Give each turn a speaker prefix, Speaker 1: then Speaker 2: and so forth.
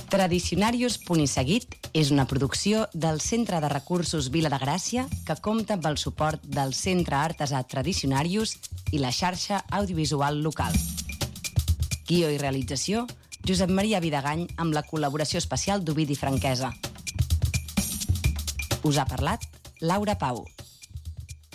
Speaker 1: Tradicionarius Punt i Seguit és una producció del Centre de Recursos Vila de Gràcia que compta amb el suport del Centre Artesà Tradicionarius i la xarxa audiovisual local. Guió i realització, Josep Maria Vidagany amb la col·laboració especial d'Ovidi Franquesa. Us ha parlat Laura Pau.